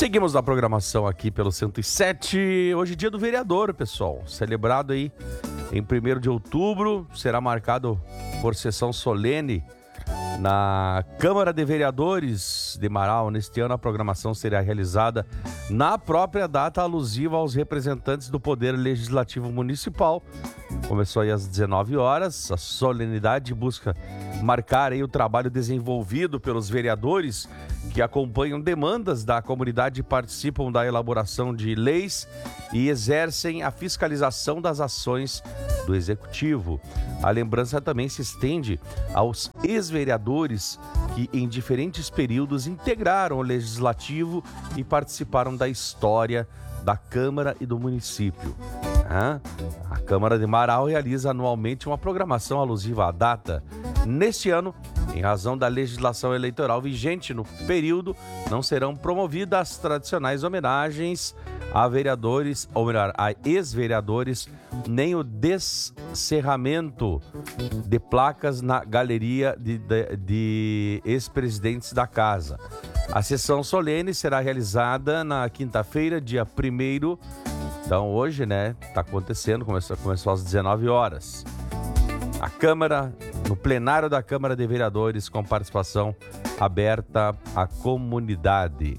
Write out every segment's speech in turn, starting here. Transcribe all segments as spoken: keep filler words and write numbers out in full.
Seguimos na programação aqui pelo cento e sete. Hoje é dia do vereador, pessoal. Celebrado aí em primeiro de outubro. Será marcado por sessão solene na Câmara de Vereadores de Marau. Neste ano a programação será realizada na própria data alusiva aos representantes do Poder Legislativo Municipal. Começou aí às dezenove horas. A solenidade busca marcar aí o trabalho desenvolvido pelos vereadores que acompanham demandas da comunidade e participam da elaboração de leis e exercem a fiscalização das ações do Executivo. A lembrança também se estende aos ex-vereadores que em diferentes períodos integraram o Legislativo e participaram da história da Câmara e do município. A Câmara de Marau realiza anualmente uma programação alusiva à data. Neste ano, em razão da legislação eleitoral vigente no período, não serão promovidas as tradicionais homenagens a vereadores, ou melhor, a ex-vereadores, nem o descerramento de placas na galeria de, de, de ex-presidentes da casa. A sessão solene será realizada na quinta-feira, dia primeiro. Então hoje, né, tá acontecendo, começou, começou às dezenove horas. A Câmara, no plenário da Câmara de Vereadores, com participação aberta à comunidade.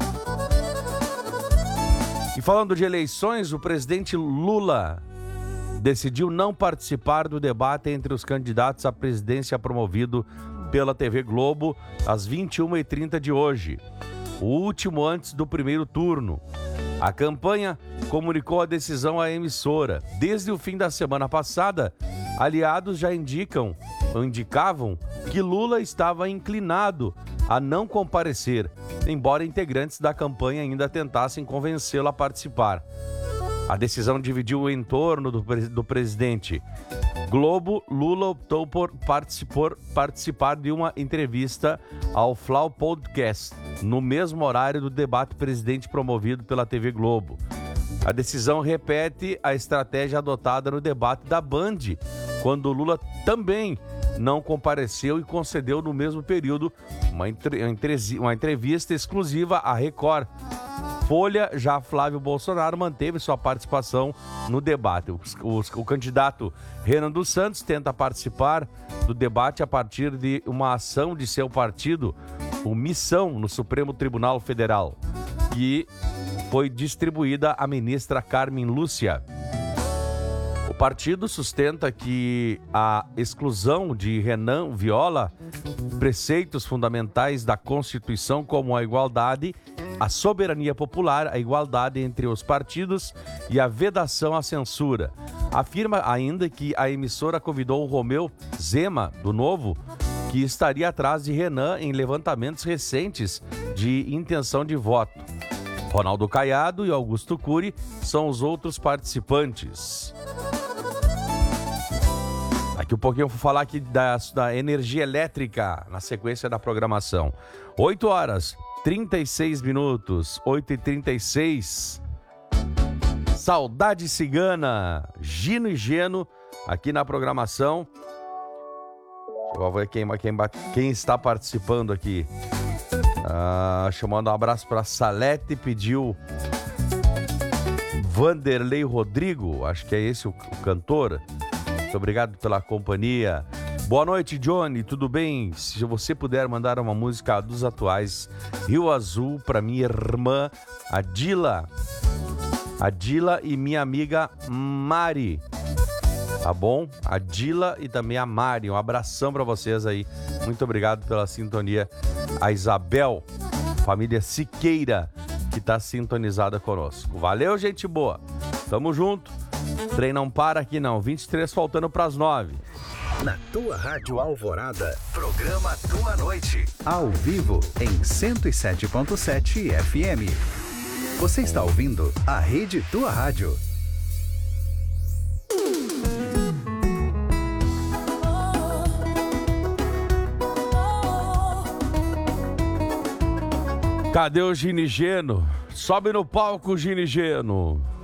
E falando de eleições, o presidente Lula decidiu não participar do debate entre os candidatos à presidência promovido pela T V Globo às vinte e uma e trinta de hoje, o último antes do primeiro turno. A campanha comunicou a decisão à emissora. Desde o fim da semana passada, aliados já indicam ou indicavam que Lula estava inclinado a não comparecer, embora integrantes da campanha ainda tentassem convencê-lo a participar. A decisão dividiu o entorno do, do presidente. Globo, Lula optou por participar, participar de uma entrevista ao Flow Podcast, no mesmo horário do debate presidente promovido pela T V Globo. A decisão repete a estratégia adotada no debate da Band, quando Lula também não compareceu e concedeu no mesmo período uma, entre, uma entrevista exclusiva à Record. Folha, já Flávio Bolsonaro manteve sua participação no debate. O, o, o candidato Renan dos Santos tenta participar do debate a partir de uma ação de seu partido, o Missão, no Supremo Tribunal Federal, que foi distribuída à ministra Carmen Lúcia. O partido sustenta que a exclusão de Renan viola preceitos fundamentais da Constituição, como a igualdade, a soberania popular, a igualdade entre os partidos e a vedação à censura. Afirma ainda que a emissora convidou o Romeu Zema, do Novo, que estaria atrás de Renan em levantamentos recentes de intenção de voto. Ronaldo Caiado e Augusto Cury são os outros participantes. Daqui um pouquinho eu vou falar aqui da, da energia elétrica na sequência da programação. oito horas, trinta e seis minutos, oito e trinta e seis. Saudade Cigana, Gino e Geno, aqui na programação. Eu vou ver quem, quem, quem está participando aqui. Ah, chamando um abraço para Salete, pediu Vanderlei Rodrigo, acho que é esse o, o cantor. Muito obrigado pela companhia. Boa noite, Johnny, tudo bem? Se você puder mandar uma música dos atuais, Rio Azul, para minha irmã Adila. Adila e minha amiga Mari. Tá bom? Adila e também a Mari. Um abração para vocês aí. Muito obrigado pela sintonia. A Isabel, família Siqueira, que tá sintonizada conosco. Valeu, gente boa. Tamo junto. O trem não para aqui não. vinte e três faltando pras nove. Na tua Rádio Alvorada, programa Tua Noite. Ao vivo, em cento e sete ponto sete F M. Você está ouvindo a Rede Tua Rádio. Cadê o Ginigeno? Sobe no palco, Ginigeno.